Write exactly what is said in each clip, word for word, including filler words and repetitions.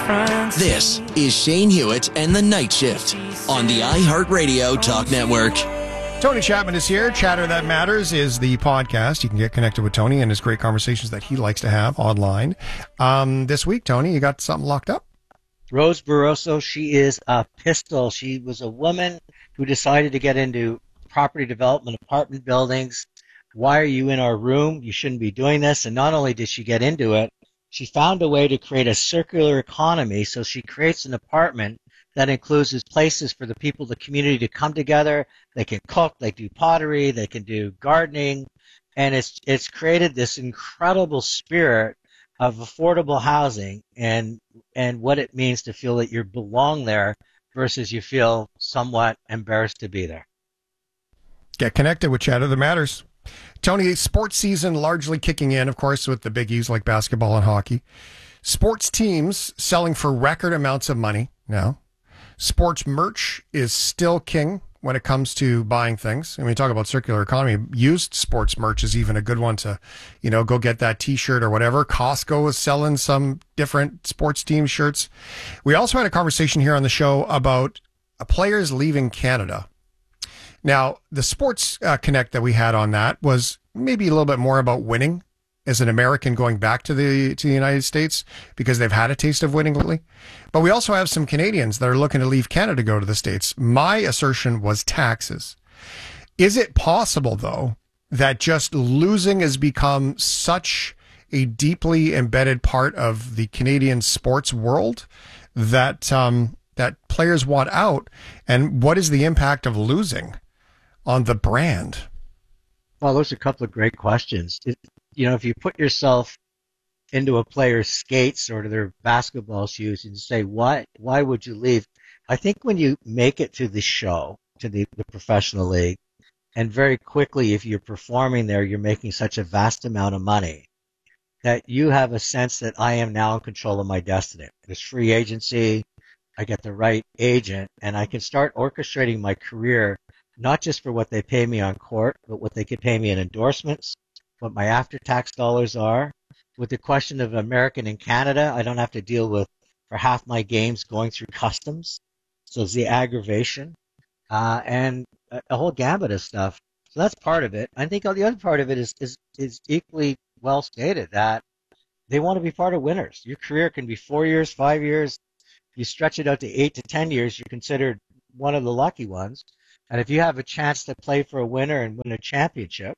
This is Shane Hewitt and the Night Shift on the iHeartRadio Talk Network. Tony Chapman is here. Chatter That Matters is the podcast. You can get connected with Tony and his great conversations that he likes to have online. Um, this week, Tony, you got something locked up? Rose Barroso, she is a pistol. She was a woman who decided to get into property development, apartment buildings. Why are you in our room? You shouldn't be doing this. And not only did she get into it, she found a way to create a circular economy. So she creates an apartment that includes places for the people, the community to come together. They can cook, they do pottery, they can do gardening. And it's it's created this incredible spirit of affordable housing and and what it means to feel that you belong there versus you feel somewhat embarrassed to be there. Get connected with Chatter That Matters. Tony, sports season largely kicking in, of course, with the biggies like basketball and hockey. Sports teams selling for record amounts of money now. Sports merch is still king when it comes to buying things. And when you talk about circular economy, used sports merch is even a good one to, you know, go get that T-shirt or whatever. Costco is selling some different sports team shirts. We also had a conversation here on the show about players leaving Canada. Now, the Sports uh, Connect that we had on that was maybe a little bit more about winning as an American going back to the to the United States because they've had a taste of winning lately. But we also have some Canadians that are looking to leave Canada to go to the States. My assertion was taxes. Is it possible, though, that just losing has become such a deeply embedded part of the Canadian sports world that um, that players want out? And what is the impact of losing on the brand? Well, those are a couple of great questions. It, you know, if you put yourself into a player's skates or to their basketball shoes and say, why, why would you leave? I think when you make it to the show, to the, the professional league, and very quickly, if you're performing there, you're making such a vast amount of money that you have a sense that I am now in control of my destiny. There's free agency. I get the right agent, and I can start orchestrating my career, not just for what they pay me on court, but what they could pay me in endorsements, what my after-tax dollars are. With the question of American and Canada, I don't have to deal with, for half my games, going through customs. So it's the aggravation, uh, and a, a whole gambit of stuff. So that's part of it. I think the other part of it is, is, is equally well stated, that they want to be part of winners. Your career can be four years, five years. You stretch it out to eight to ten years, you're considered one of the lucky ones. And if you have a chance to play for a winner and win a championship,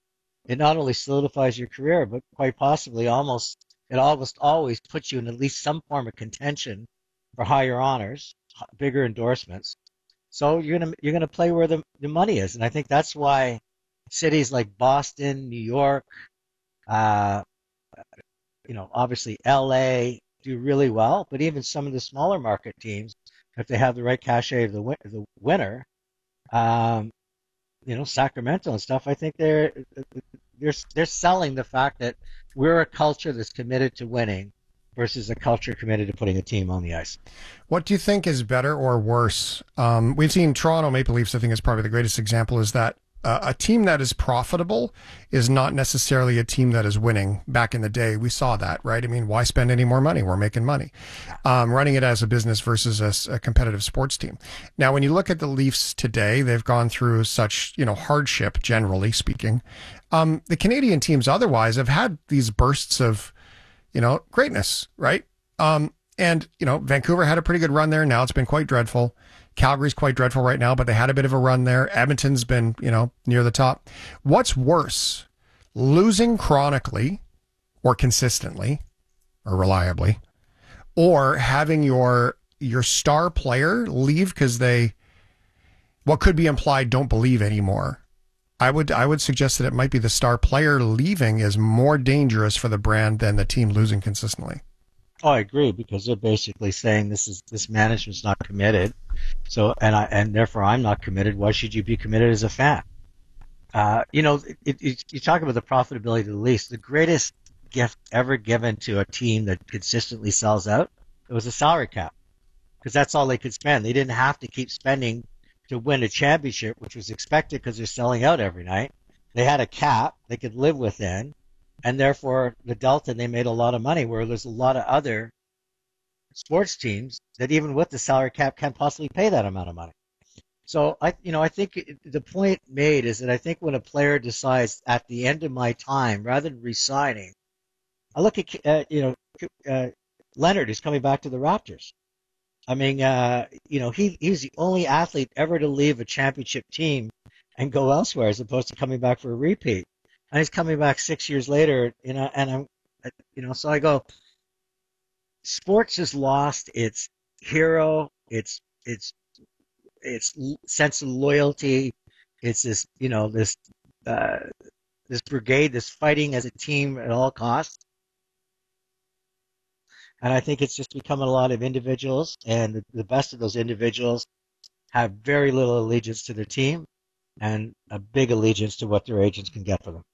it not only solidifies your career, but quite possibly almost, it almost always puts you in at least some form of contention for higher honors, bigger endorsements. So you're gonna you're gonna play where the, the money is, and I think that's why cities like Boston, New York, uh, you know, obviously L A do really well, but even some of the smaller market teams, if they have the right cachet of the win- the winner. Um, you know, Sacramento and stuff, I think they're, they're, they're selling the fact that we're a culture that's committed to winning versus a culture committed to putting a team on the ice. What do you think is better or worse? Um, we've seen Toronto Maple Leafs, I think is probably the greatest example, is that uh, a team that is profitable is not necessarily a team that is winning. Back in the day, we saw that, right? I mean, why spend any more money? We're making money. Um, running it as a business versus a, a competitive sports team. Now, when you look at the Leafs today, they've gone through such, you know, hardship, generally speaking. Um, the Canadian teams otherwise have had these bursts of, you know, greatness, right? Um, and, you know, Vancouver had a pretty good run there. Now it's been quite dreadful. Calgary's quite dreadful right now, but they had a bit of a run there. Edmonton's been, you know, near the top. What's worse, losing chronically or consistently or reliably, or having your your star player leave because they, what could be implied, don't believe anymore? I would I would suggest that it might be the star player leaving is more dangerous for the brand than the team losing consistently. Oh, I agree, because they're basically saying this is this management's not committed. So, and I and therefore I'm not committed. Why should you be committed as a fan? Uh, you know, it, it, you talk about the profitability of the Leafs. The greatest gift ever given to a team that consistently sells out, it was a salary cap, because that's all they could spend. They didn't have to keep spending to win a championship, which was expected because they're selling out every night. They had a cap they could live within, and therefore the delta, they made a lot of money, where there's a lot of other sports teams that even with the salary cap can't possibly pay that amount of money. So I, you know, I think the point made is that I think when a player decides at the end of my time, rather than resigning, I look at, uh, you know, uh, Leonard is coming back to the Raptors. I mean, uh, you know, he he's the only athlete ever to leave a championship team and go elsewhere as opposed to coming back for a repeat. And he's coming back six years later, you know, and I'm, you know, so I go, sports has lost its hero, its its its sense of loyalty. It's this, you know, this uh, this brigade, this fighting as a team at all costs. And I think it's just become a lot of individuals, and the, the best of those individuals have very little allegiance to their team and a big allegiance to what their agents can get for them.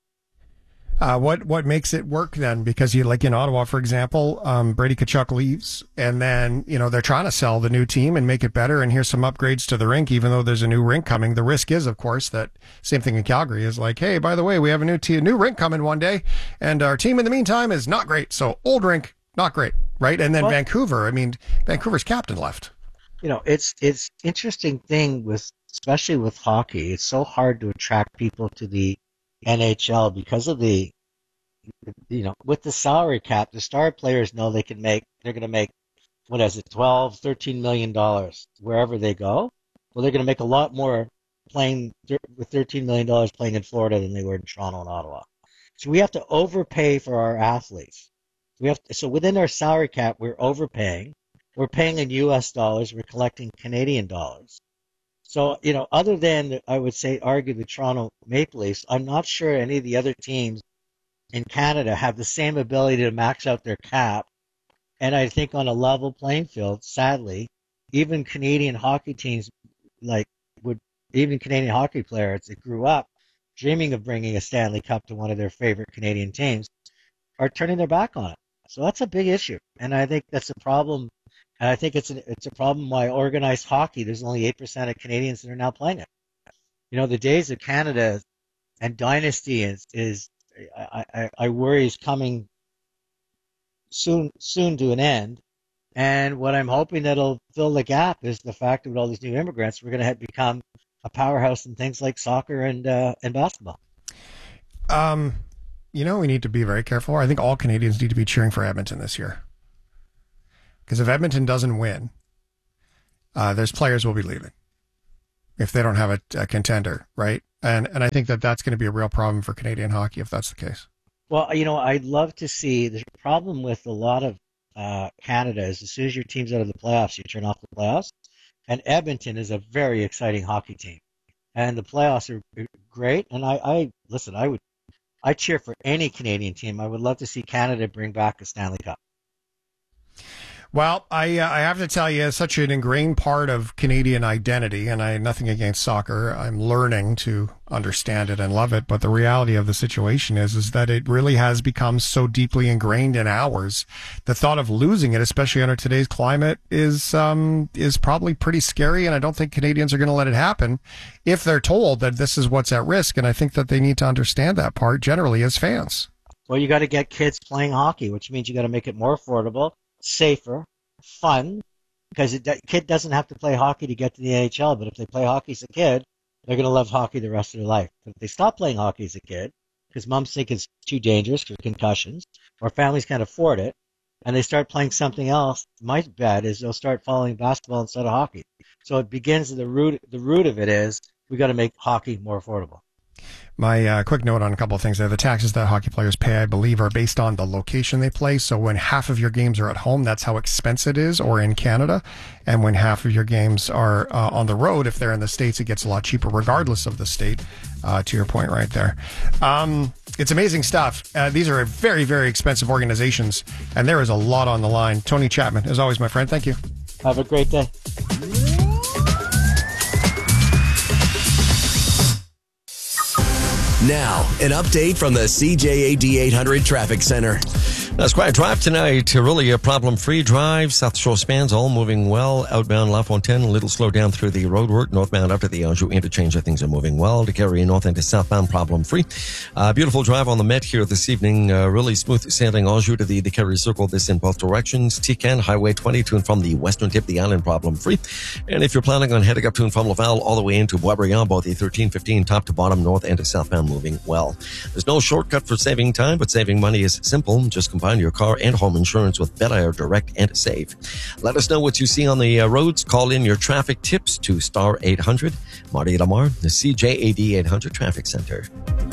Uh, what what makes it work then? Because you like in Ottawa, for example, um, Brady Tkachuk leaves, and then you know they're trying to sell the new team and make it better. And here's some upgrades to the rink, even though there's a new rink coming. The risk is, of course, that same thing in Calgary is like, hey, by the way, we have a new team, new rink coming one day, and our team in the meantime is not great. So old rink, not great, right? And then well, Vancouver, I mean, Vancouver's captain left. You know, it's it's interesting thing with especially with hockey. It's so hard to attract people to the N H L because of the, you know, with the salary cap, the star players know they can make, they're going to make, what is it, twelve, thirteen million dollars wherever they go. Well, they're going to make a lot more playing with thirteen million dollars playing in Florida than they were in Toronto and Ottawa. So we have to overpay for our athletes. We have to, so within our salary cap, we're overpaying. We're paying in U S dollars. We're collecting Canadian dollars. So, you know, other than, I would say, argue the Toronto Maple Leafs, I'm not sure any of the other teams in Canada have the same ability to max out their cap. And I think on a level playing field, sadly, even Canadian hockey teams, like, would even Canadian hockey players that grew up dreaming of bringing a Stanley Cup to one of their favorite Canadian teams, are turning their back on it. So that's a big issue. And I think that's a problem. And I think it's a, it's a problem why organized hockey, there's only eight percent of Canadians that are now playing it. You know, the days of Canada and dynasty is, is I, I, I worry is coming soon, soon to an end. And what I'm hoping that'll fill the gap is the fact that with all these new immigrants, we're going to have become a powerhouse in things like soccer and, uh, and basketball. Um, you know, we need to be very careful. I think all Canadians need to be cheering for Edmonton this year. Because if Edmonton doesn't win, uh, there's players will be leaving if they don't have a, a contender, right? And and I think that that's going to be a real problem for Canadian hockey if that's the case. Well, you know, I'd love to see the problem with a lot of uh, Canada is as soon as your team's out of the playoffs, you turn off the playoffs. And Edmonton is a very exciting hockey team, and the playoffs are great. And I, I listen, I would, I cheer for any Canadian team. I would love to see Canada bring back a Stanley Cup. Well, I uh, I have to tell you, it's such an ingrained part of Canadian identity, and I have nothing against soccer. I'm learning to understand it and love it, but the reality of the situation is is that it really has become so deeply ingrained in ours. The thought of losing it, especially under today's climate, is um is probably pretty scary, and I don't think Canadians are going to let it happen if they're told that this is what's at risk, and I think that they need to understand that part generally as fans. Well, you got to get kids playing hockey, which means you got to make it more affordable, safer, fun, because a kid doesn't have to play hockey to get to the N H L, but if they play hockey as a kid, they're going to love hockey the rest of their life. But if they stop playing hockey as a kid, because moms think it's too dangerous for concussions, or families can't afford it, and they start playing something else, my bet is they'll start following basketball instead of hockey. So it begins at the root, the root of it is we got to make hockey more affordable. My uh, quick note on a couple of things there. The taxes that hockey players pay, I believe, are based on the location they play. So when half of your games are at home, that's how expensive it is, or in Canada. And when half of your games are uh, on the road, if they're in the States, it gets a lot cheaper regardless of the state, uh, to your point right there. Um, it's amazing stuff. Uh, these are very, very expensive organizations, and there is a lot on the line. Tony Chapman, as always, my friend, thank you. Have a great day. Now, an update from the C J A D eight hundred Traffic Center. That's quite a drive tonight. Really a problem-free drive. South Shore spans all moving well. Outbound La Fontaine, a little slow down through the roadwork. Northbound up to the Anjou interchange, things are moving well. To carry north into southbound, problem-free. Uh, beautiful drive on the Met here this evening. Uh, really smooth sailing Anjou to the, the Carry Circle. This in both directions. Tican, Highway twenty to and from the western tip of the island, problem-free. And if you're planning on heading up to and from Laval all the way into Boisbriand, both the thirteen fifteen top to bottom, north and to southbound, moving well. There's no shortcut for saving time, but saving money is simple. Just combine your car and home insurance with Bel-Air Direct and Save. Let us know what you see on the uh, roads. Call in your traffic tips to star eight hundred. Marty Lamar, the C J A D eight hundred Traffic Center.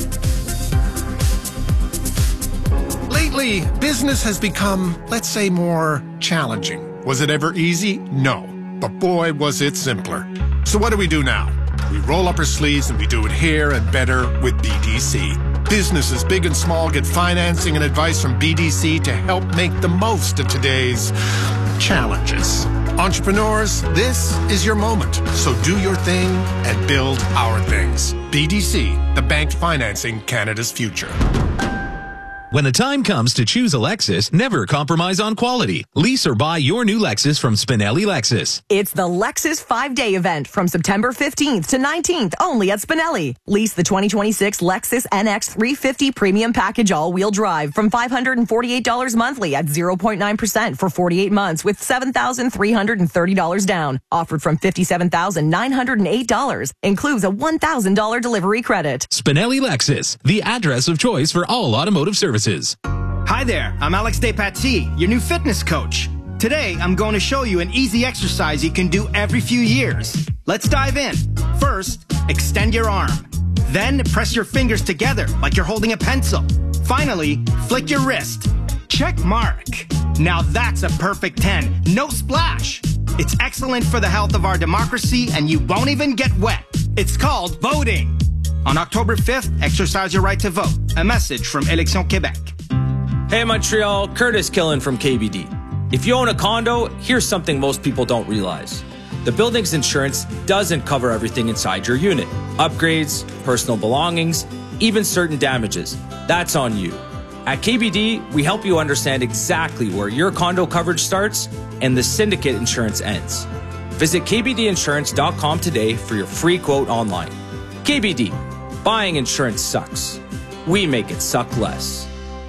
Lately, business has become, let's say, more challenging. Was it ever easy? No. But boy, was it simpler. So what do we do now? We roll up our sleeves and we do it here and better with B D C. Businesses big and small get financing and advice from B D C to help make the most of today's challenges. Entrepreneurs, this is your moment. So do your thing and build our things. B D C, the bank financing Canada's future. When the time comes to choose a Lexus, never compromise on quality. Lease or buy your new Lexus from Spinelli Lexus. It's the Lexus five-day event from September fifteenth to nineteenth, only at Spinelli. Lease the twenty twenty-six Lexus N X three fifty Premium Package All-Wheel Drive from five hundred forty-eight dollars monthly at zero point nine percent for forty-eight months with seven thousand three hundred thirty dollars down. Offered from fifty-seven thousand nine hundred eight dollars. Includes a one thousand dollars delivery credit. Spinelli Lexus, the address of choice for all automotive services. Hi there, I'm Alex Despatie, your new fitness coach. Today, I'm going to show you an easy exercise you can do every few years. Let's dive in. First, extend your arm. Then, press your fingers together like you're holding a pencil. Finally, flick your wrist. Check mark. Now that's a perfect ten. No splash. It's excellent for the health of our democracy, and you won't even get wet. It's called voting. On October fifth, exercise your right to vote. A message from Élections Québec. Hey Montreal, Curtis Killen from K B D. If you own a condo, here's something most people don't realize. The building's insurance doesn't cover everything inside your unit. Upgrades, personal belongings, even certain damages. That's on you. At K B D, we help you understand exactly where your condo coverage starts and the syndicate insurance ends. Visit k b d insurance dot com today for your free quote online. K B D. Buying insurance sucks. We make it suck less.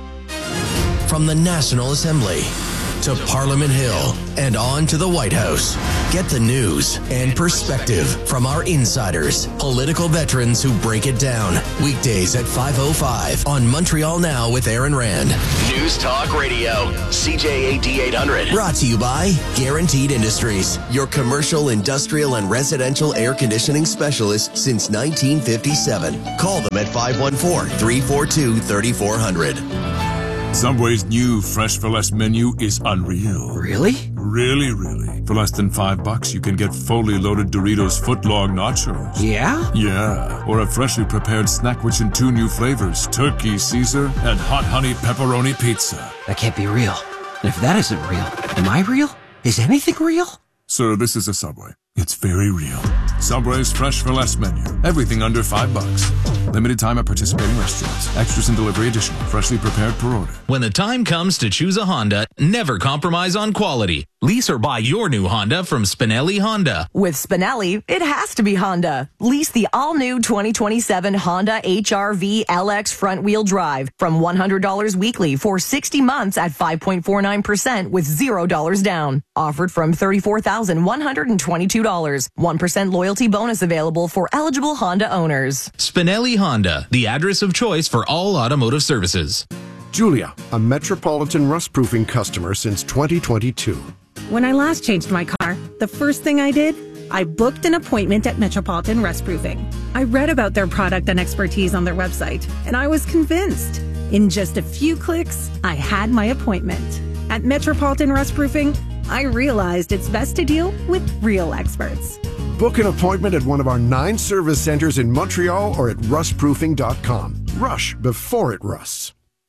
From the National Assembly to Parliament Hill and on to the White House. Get the news and perspective from our insiders, political veterans who break it down. Weekdays at five oh five on Montreal Now with Aaron Rand. News Talk Radio, C J A D eight hundred. Brought to you by Guaranteed Industries, your commercial, industrial, and residential air conditioning specialist since nineteen fifty-seven. Call them at five one four, three four two, three four zero zero. Subway's new Fresh for Less menu is unreal. Really? Really, really. For less than five bucks, you can get fully loaded Doritos footlong nachos. Yeah? Yeah. Or a freshly prepared snack rich in two new flavors, Turkey Caesar and Hot Honey Pepperoni Pizza. That can't be real. And if that isn't real, am I real? Is anything real? Sir, this is a Subway. It's very real. Subway's Fresh for Less menu. Everything under five bucks. Limited time at participating restaurants. Extras and delivery additional. Freshly prepared per order. When the time comes to choose a Honda, never compromise on quality. Lease or buy your new Honda from Spinelli Honda. With Spinelli, it has to be Honda. Lease the all-new twenty twenty-seven Honda H R V L X front-wheel drive from one hundred dollars weekly for sixty months at five point four nine percent with zero dollars down. Offered from thirty-four thousand one hundred twenty-two dollars. one percent loyalty bonus available for eligible Honda owners. Spinelli Honda, the address of choice for all automotive services. Julia, a Metropolitan rust-proofing customer since twenty twenty-two. When I last changed my car, the first thing I did, I booked an appointment at Metropolitan Rustproofing. I read about their product and expertise on their website, and I was convinced. In just a few clicks, I had my appointment. At Metropolitan Rustproofing, I realized it's best to deal with real experts. Book an appointment at one of our nine service centers in Montreal or at rust proofing dot com. Rush before it rusts.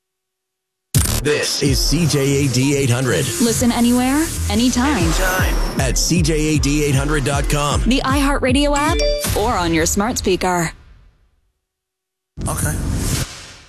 This is C J A D eight hundred. Listen anywhere, anytime. Anytime. At C J A D eight hundred dot com. The iHeartRadio app, or on your smart speaker. Okay.